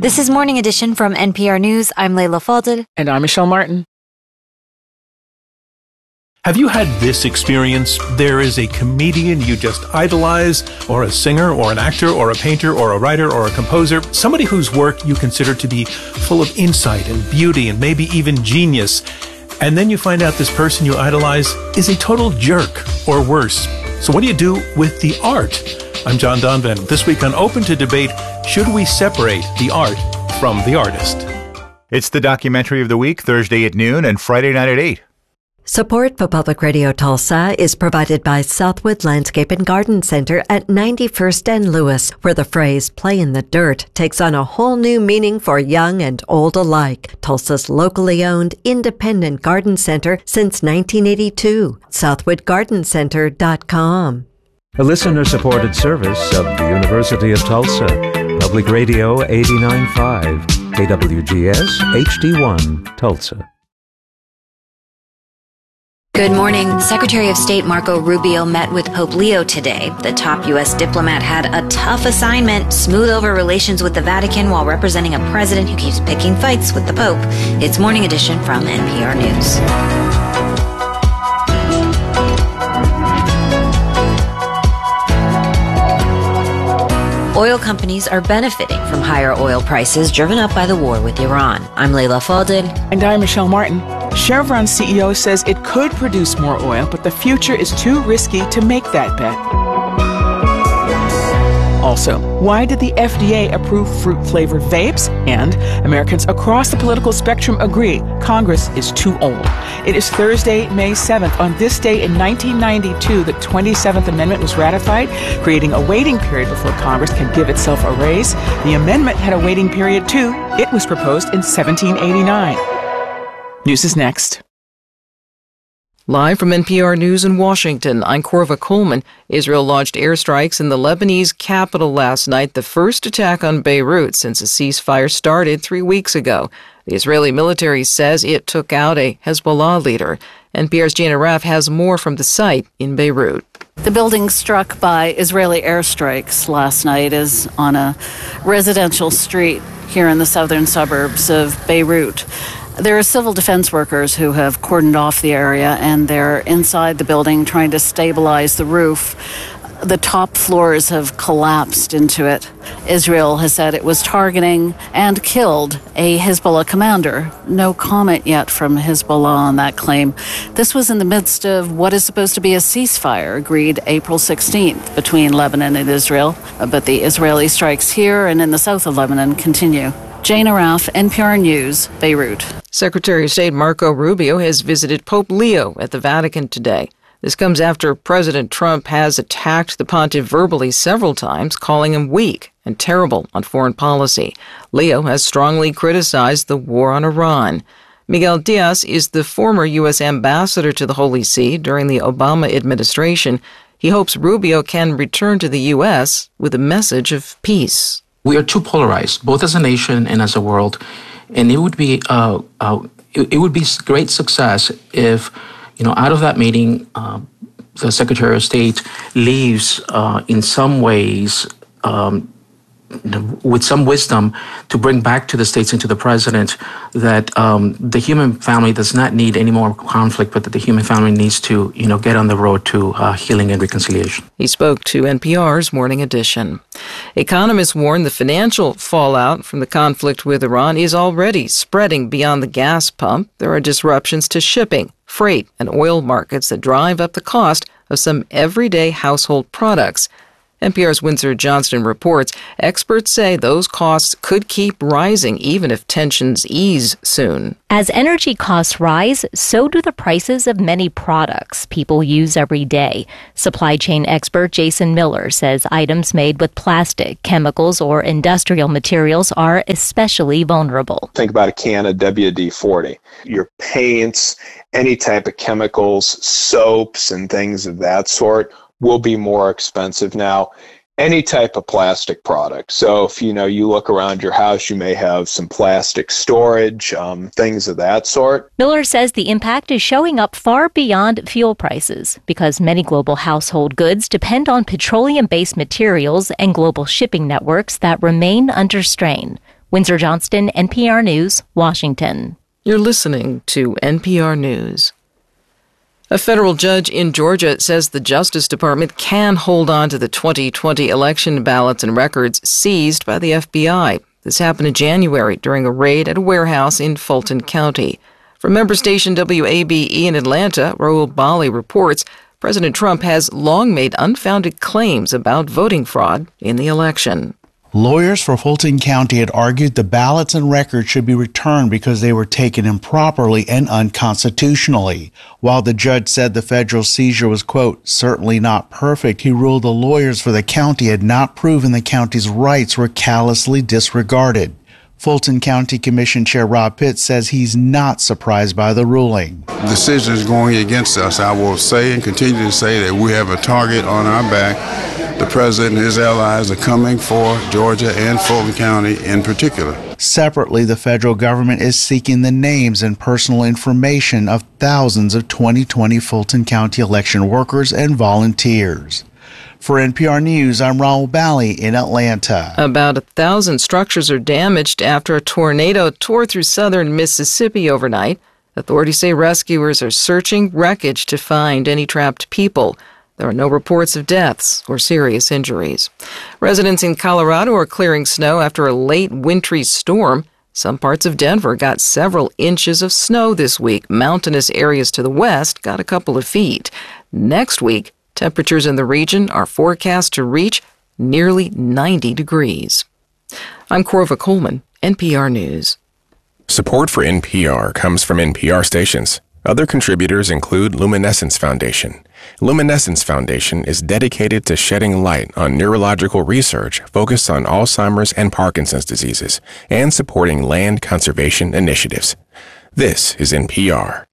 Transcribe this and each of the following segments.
This is Morning Edition from NPR News. I'm Layla Fadel. And I'm Michelle Martin. Have you had this experience? There is a comedian you just idolize, or a singer, or an actor, or a painter, or a writer, or a composer, somebody whose work you consider to be full of insight and beauty and maybe even genius. And then you find out this person you idolize is a total jerk, or worse. So what do you do with the art? I'm John Donvan. This week on Open to Debate, should we separate the art from the artist? It's the documentary of the week, Thursday at noon and Friday night at 8. Support for Public Radio Tulsa is provided by Southwood Landscape and Garden Center at 91st and Lewis, where the phrase play in the dirt takes on a whole new meaning for young and old alike. Tulsa's locally owned independent garden center since 1982. SouthwoodGardenCenter.com. A listener-supported service of the University of Tulsa. Public Radio 89.5. KWGS HD1 Tulsa. Good morning. Secretary of State Marco Rubio met with Pope Leo today. The top U.S. diplomat had a tough assignment: smooth over relations with the Vatican while representing a president who keeps picking fights with the Pope. It's Morning Edition from NPR News. Oil companies are benefiting from higher oil prices driven up by the war with Iran. I'm Layla Fadel. And I'm Michelle Martin. Chevron's CEO says it could produce more oil, but the future is too risky to make that bet. Also, why did the FDA approve fruit-flavored vapes? And Americans across the political spectrum agree Congress is too old. It is Thursday, May 7th. On this day in 1992, the 27th Amendment was ratified, creating a waiting period before Congress can give itself a raise. The amendment had a waiting period, too. It was proposed in 1789. News is next. Live from NPR News in Washington, I'm Corva Coleman. Israel launched airstrikes in the Lebanese capital last night, the first attack on Beirut since a ceasefire started 3 weeks ago. The Israeli military says it took out a Hezbollah leader. NPR's Gina Raff has more from the site in Beirut. The building struck by Israeli airstrikes last night is on a residential street here in the southern suburbs of Beirut. There are civil defense workers who have cordoned off the area, and they're inside the building trying to stabilize the roof. The top floors have collapsed into it. Israel has said it was targeting and killed a Hezbollah commander. No comment yet from Hezbollah on that claim. This was in the midst of what is supposed to be a ceasefire agreed April 16th between Lebanon and Israel. But the Israeli strikes here and in the south of Lebanon continue. Jana Raff, NPR News, Beirut. Secretary of State Marco Rubio has visited Pope Leo at the Vatican today. This comes after President Trump has attacked the pontiff verbally several times, calling him weak and terrible on foreign policy. Leo has strongly criticized the war on Iran. Miguel Diaz is the former U.S. ambassador to the Holy See during the Obama administration. He hopes Rubio can return to the U.S. with a message of peace. We are too polarized, both as a nation and as a world, and it would be great success if, out of that meeting, the Secretary of State leaves in some ways with some wisdom to bring back to the states and to the president that the human family does not need any more conflict, but that the human family needs to, get on the road to healing and reconciliation. He spoke to NPR's Morning Edition. Economists warn the financial fallout from the conflict with Iran is already spreading beyond the gas pump. There are disruptions to shipping, freight, and oil markets that drive up the cost of some everyday household products. NPR's Windsor Johnston reports experts say those costs could keep rising even if tensions ease soon. As energy costs rise, so do the prices of many products people use every day. Supply chain expert Jason Miller says items made with plastic, chemicals, or industrial materials are especially vulnerable. Think about a can of WD-40. Your paints, any type of chemicals, soaps, and things of that sort will be more expensive now. Any type of plastic product. So if you look around your house, you may have some plastic storage, things of that sort. Miller says the impact is showing up far beyond fuel prices because many global household goods depend on petroleum-based materials and global shipping networks that remain under strain. Windsor Johnston, NPR News, Washington. You're listening to NPR News. A federal judge in Georgia says the Justice Department can hold on to the 2020 election ballots and records seized by the FBI. This happened in January during a raid at a warehouse in Fulton County. From member station WABE in Atlanta, Raul Bali reports President Trump has long made unfounded claims about voting fraud in the election. Lawyers for Fulton County had argued the ballots and records should be returned because they were taken improperly and unconstitutionally. While the judge said the federal seizure was, quote, certainly not perfect, he ruled the lawyers for the county had not proven the county's rights were callously disregarded. Fulton County Commission Chair Rob Pitts says he's not surprised by the ruling. The decision is going against us. I will say and continue to say that we have a target on our back. The president and his allies are coming for Georgia and Fulton County in particular. Separately, the federal government is seeking the names and personal information of thousands of 2020 Fulton County election workers and volunteers. For NPR News, I'm Raul Bali in Atlanta. About 1,000 structures are damaged after a tornado tore through southern Mississippi overnight. Authorities say rescuers are searching wreckage to find any trapped people. There are no reports of deaths or serious injuries. Residents in Colorado are clearing snow after a late wintry storm. Some parts of Denver got several inches of snow this week. Mountainous areas to the west got a couple of feet. Next week, temperatures in the region are forecast to reach nearly 90 degrees. I'm Corva Coleman, NPR News. Support for NPR comes from NPR stations. Other contributors include Luminescence Foundation. Luminescence Foundation is dedicated to shedding light on neurological research focused on Alzheimer's and Parkinson's diseases and supporting land conservation initiatives. This is NPR.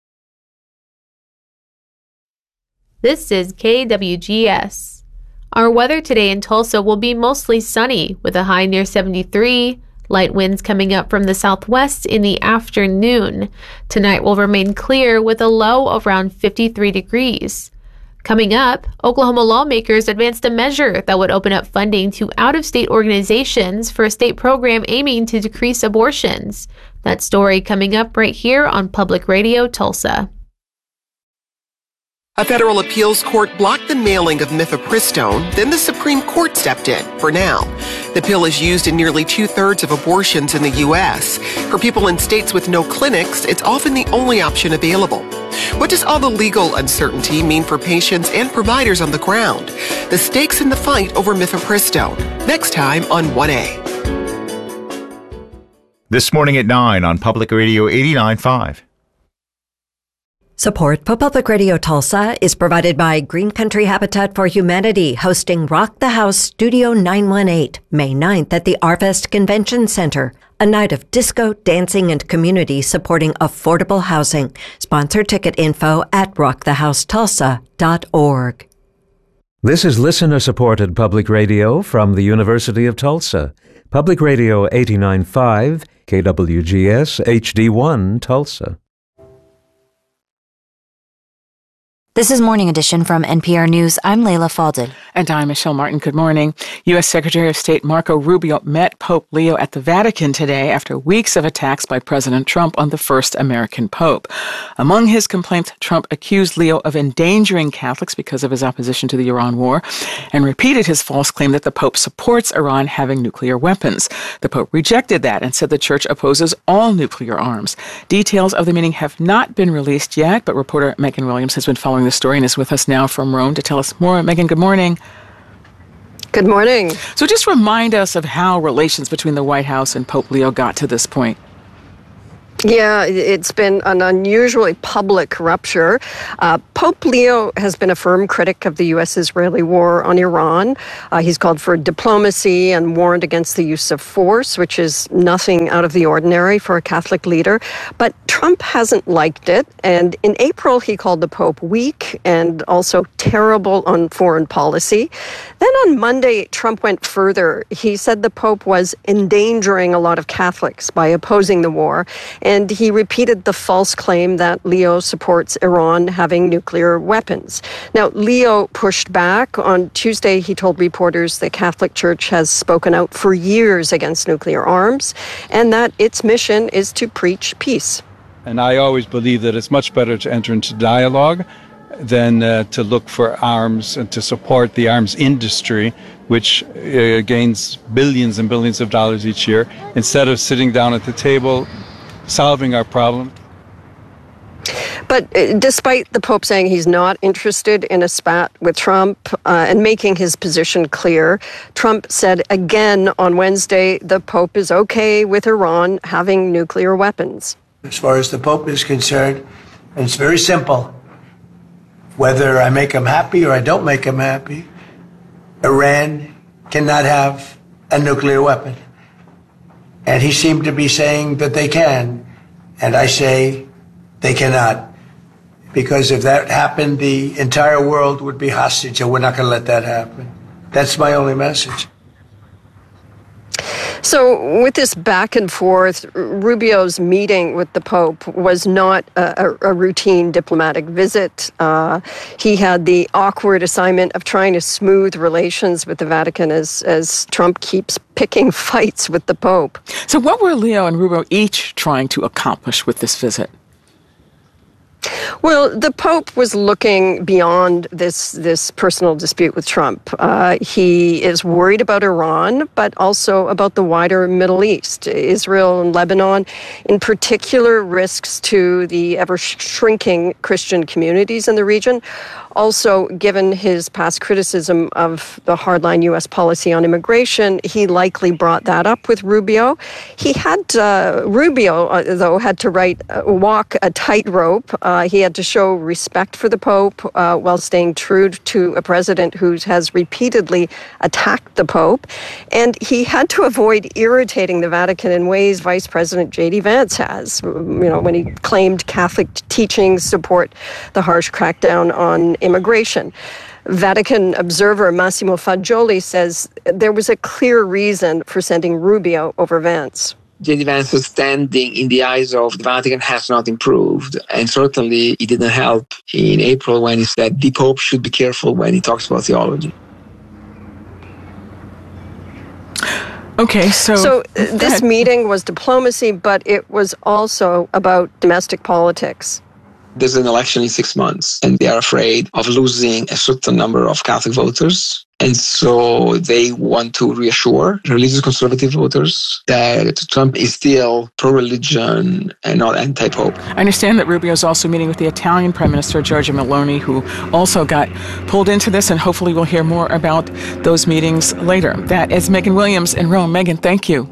This is KWGS. Our weather today in Tulsa will be mostly sunny with a high near 73. Light winds coming up from the southwest in the afternoon. Tonight will remain clear with a low around 53 degrees. Coming up, Oklahoma lawmakers advanced a measure that would open up funding to out-of-state organizations for a state program aiming to decrease abortions. That story coming up right here on Public Radio Tulsa. A federal appeals court blocked the mailing of mifepristone, then the Supreme Court stepped in, for now. The pill is used in nearly 2/3 of abortions in the U.S. For people in states with no clinics, it's often the only option available. What does all the legal uncertainty mean for patients and providers on the ground? The stakes in the fight over mifepristone. Next time on 1A. This morning at 9 on Public Radio 89.5. Support for Public Radio Tulsa is provided by Green Country Habitat for Humanity, hosting Rock the House Studio 918, May 9th at the Arvest Convention Center. A night of disco, dancing, and community supporting affordable housing. Sponsor ticket info at rockthehousetulsa.org. This is listener-supported public radio from the University of Tulsa. Public Radio 89.5, KWGS HD1 Tulsa. This is Morning Edition from NPR News. I'm Layla Falded. And I'm Michelle Martin. Good morning. U.S. Secretary of State Marco Rubio met Pope Leo at the Vatican today after weeks of attacks by President Trump on the first American pope. Among his complaints, Trump accused Leo of endangering Catholics because of his opposition to the Iran war and repeated his false claim that the Pope supports Iran having nuclear weapons. The Pope rejected that and said the Church opposes all nuclear arms. Details of the meeting have not been released yet, but reporter Megan Williams has been following the story and is with us now from Rome to tell us more. Megan, good morning. Good morning. So just remind us of how relations between the White House and Pope Leo got to this point. Yeah, it's been an unusually public rupture. Pope Leo has been a firm critic of the U.S.-Israeli war on Iran. He's called for diplomacy and warned against the use of force, which is nothing out of the ordinary for a Catholic leader. But Trump hasn't liked it. And in April, he called the Pope weak and also terrible on foreign policy. Then on Monday, Trump went further. He said the Pope was endangering a lot of Catholics by opposing the war. and he repeated the false claim that Leo supports Iran having nuclear weapons. Now, Leo pushed back. On Tuesday, he told reporters the Catholic Church has spoken out for years against nuclear arms and that its mission is to preach peace. And I always believe that it's much better to enter into dialogue than to look for arms and to support the arms industry, which gains billions and billions of dollars each year, instead of sitting down at the table, solving our problem. But despite the Pope saying he's not interested in a spat with Trump and making his position clear, Trump said again on Wednesday the Pope is okay with Iran having nuclear weapons. As far as the Pope is concerned, it's very simple. Whether I make him happy or I don't make him happy, Iran cannot have a nuclear weapon. And he seemed to be saying that they can. And I say they cannot. Because if that happened, the entire world would be hostage, and we're not going to let that happen. That's my only message. So with this back and forth, Rubio's meeting with the Pope was not a routine diplomatic visit. He had the awkward assignment of trying to smooth relations with the Vatican as Trump keeps picking fights with the Pope. So what were Leo and Rubio each trying to accomplish with this visit? Well, the Pope was looking beyond this personal dispute with Trump. He is worried about Iran, but also about the wider Middle East. Israel and Lebanon, in particular, risks to the ever-shrinking Christian communities in the region. Also, given his past criticism of the hardline U.S. policy on immigration, he likely brought that up with Rubio. He had, Rubio, though, had to walk a tightrope. He had to show respect for the Pope while staying true to a president who has repeatedly attacked the Pope. And he had to avoid irritating the Vatican in ways Vice President J.D. Vance has, when he claimed Catholic teachings support the harsh crackdown on immigration. Vatican observer Massimo Fagioli says there was a clear reason for sending Rubio over Vance. J.D. Vance's standing in the eyes of the Vatican has not improved. And certainly it didn't help in April when he said the Pope should be careful when he talks about theology. Okay, so this meeting was diplomacy, but it was also about domestic politics. There's an election in 6 months, and they are afraid of losing a certain number of Catholic voters. And so they want to reassure religious conservative voters that Trump is still pro-religion and not anti-Pope. I understand that Rubio is also meeting with the Italian Prime Minister, Giorgia Meloni, who also got pulled into this, and hopefully we'll hear more about those meetings later. That is Megan Williams in Rome. Megan, thank you.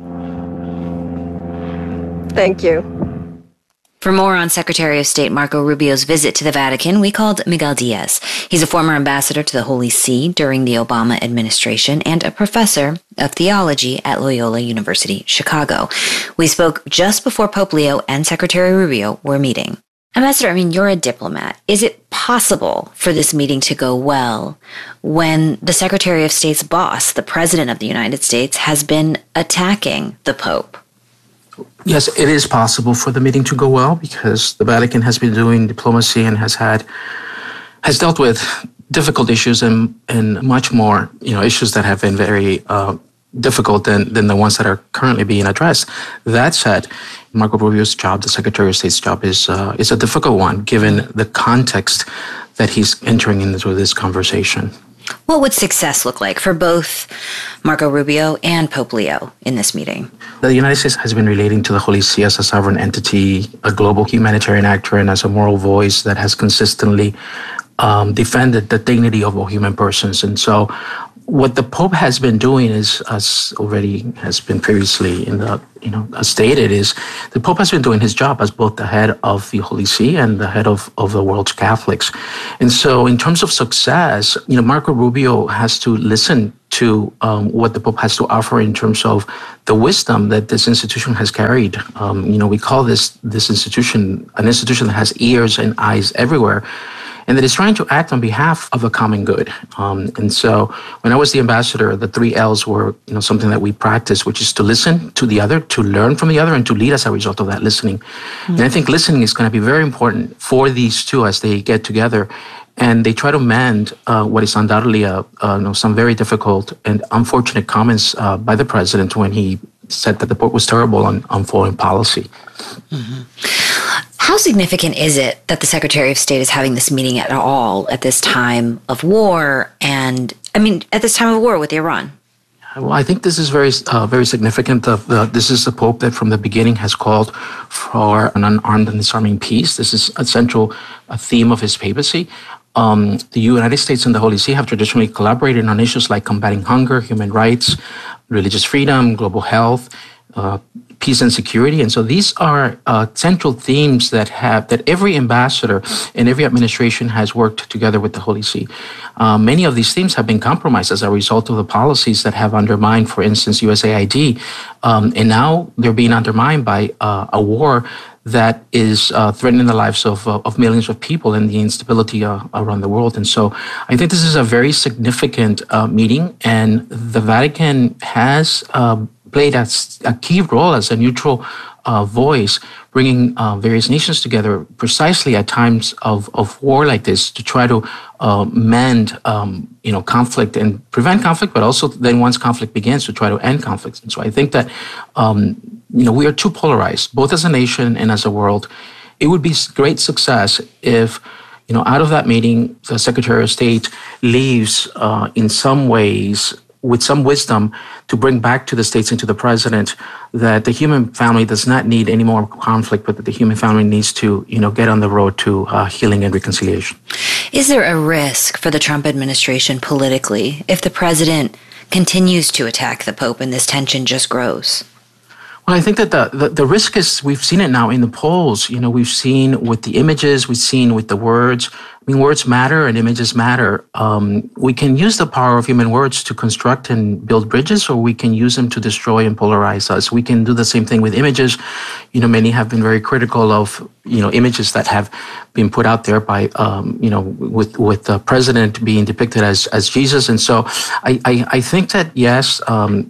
Thank you. For more on Secretary of State Marco Rubio's visit to the Vatican, we called Miguel Diaz. He's a former ambassador to the Holy See during the Obama administration and a professor of theology at Loyola University, Chicago. We spoke just before Pope Leo and Secretary Rubio were meeting. Ambassador, you're a diplomat. Is it possible for this meeting to go well when the Secretary of State's boss, the President of the United States, has been attacking the Pope? Yes, it is possible for the meeting to go well because the Vatican has been doing diplomacy and has dealt with difficult issues and much more, issues that have been very difficult than the ones that are currently being addressed. That said, Marco Rubio's job, the Secretary of State's job, is a difficult one given the context that he's entering into this conversation. What would success look like for both Marco Rubio and Pope Leo in this meeting? The United States has been relating to the Holy See as a sovereign entity, a global humanitarian actor, and as a moral voice that has consistently defended the dignity of all human persons. And so what the Pope has been doing is, as already has been previously stated, is the Pope has been doing his job as both the head of the Holy See and the head of the world's Catholics. And so in terms of success, Marco Rubio has to listen to what the Pope has to offer in terms of the wisdom that this institution has carried. We call this institution an institution that has ears and eyes everywhere. and that is trying to act on behalf of a common good. And so when I was the ambassador, the 3 L's were, something that we practice, which is to listen to the other, to learn from the other, and to lead as a result of that listening. Mm-hmm. And I think listening is going to be very important for these two as they get together. And they try to mend what is undoubtedly some very difficult and unfortunate comments by the president when he said that the Pope was terrible on foreign policy. Mm-hmm. How significant is it that the Secretary of State is having this meeting at all at this time of war? And at this time of war with Iran? Well, I think this is very significant. This is the Pope that from the beginning has called for an unarmed and disarming peace. This is a central theme of his papacy. The United States and the Holy See have traditionally collaborated on issues like combating hunger, human rights, religious freedom, global health, peace and security. And so these are central themes that every ambassador and every administration has worked together with the Holy See. Many of these themes have been compromised as a result of the policies that have undermined, for instance, USAID. And now they're being undermined by a war that is threatening the lives of millions of people and the instability around the world. And so I think this is a very significant meeting, and the Vatican has played a key role as a neutral voice, bringing various nations together precisely at times of war like this to try to mend conflict and prevent conflict, but also then once conflict begins to try to end conflicts. And so I think that we are too polarized, both as a nation and as a world. It would be great success if out of that meeting, the Secretary of State leaves in some ways with some wisdom to bring back to the states and to the president that the human family does not need any more conflict, but that the human family needs to, get on the road to healing and reconciliation. Is there a risk for the Trump administration politically if the president continues to attack the Pope and this tension just grows? Well, I think that the risk is, we've seen it now in the polls. We've seen with the images, we've seen with the words. Words matter and images matter. We can use the power of human words to construct and build bridges, or we can use them to destroy and polarize us. We can do the same thing with images. Many have been very critical of, images that have been put out there by, with the president being depicted as Jesus. And so I think that, yes,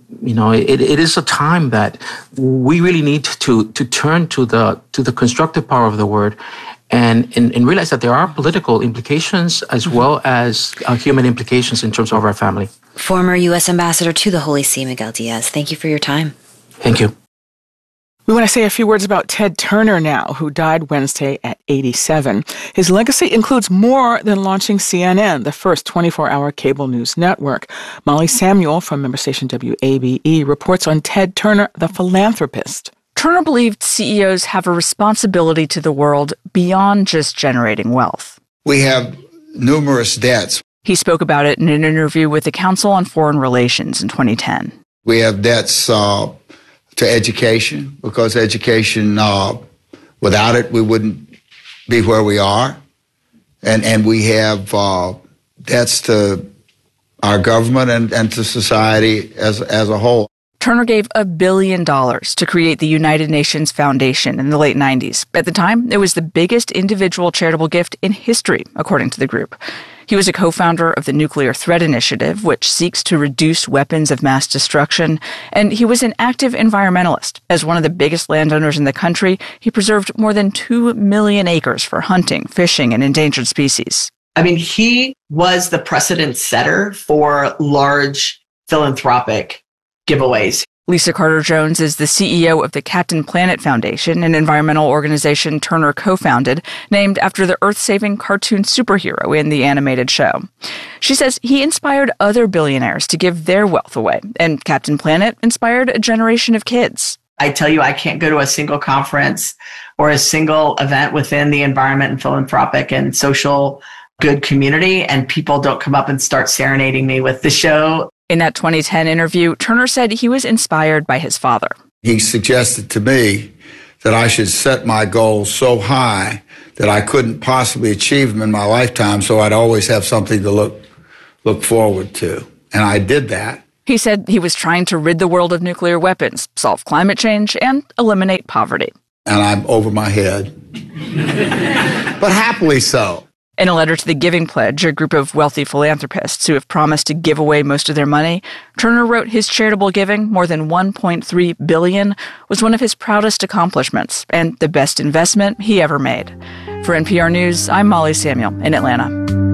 it is a time that we really need to turn to the constructive power of the word and realize that there are political implications as well as human implications in terms of our family. Former U.S. Ambassador to the Holy See, Miguel Diaz, thank you for your time. Thank you. We want to say a few words about Ted Turner now, who died Wednesday at 87. His legacy includes more than launching CNN, the first 24-hour cable news network. Molly Samuel from member station WABE reports on Ted Turner, the philanthropist. Turner believed CEOs have a responsibility to the world beyond just generating wealth. We have numerous debts. He spoke about it in an interview with the Council on Foreign Relations in 2010. We have debts to education, because education, without it, we wouldn't be where we are. And we have debts to our government and to society as a whole. Turner gave $1 billion to create the United Nations Foundation in the late 90s. At the time, it was the biggest individual charitable gift in history, according to the group. He was a co-founder of the Nuclear Threat Initiative, which seeks to reduce weapons of mass destruction, and he was an active environmentalist. As one of the biggest landowners in the country, he preserved more than 2 million acres for hunting, fishing, and endangered species. He was the precedent setter for large philanthropic giveaways. Lisa Carter-Jones is the CEO of the Captain Planet Foundation, an environmental organization Turner co-founded, named after the earth-saving cartoon superhero in the animated show. She says he inspired other billionaires to give their wealth away, and Captain Planet inspired a generation of kids. I tell you, I can't go to a single conference or a single event within the environment and philanthropic and social good community, and people don't come up and start serenading me with the show. In that 2010 interview, Turner said he was inspired by his father. He suggested to me that I should set my goals so high that I couldn't possibly achieve them in my lifetime, so I'd always have something to look forward to. And I did that. He said he was trying to rid the world of nuclear weapons, solve climate change, and eliminate poverty. And I'm over my head. But happily so. In a letter to the Giving Pledge, a group of wealthy philanthropists who have promised to give away most of their money, Turner wrote his charitable giving, more than $1.3 billion, was one of his proudest accomplishments and the best investment he ever made. For NPR News, I'm Molly Samuel in Atlanta.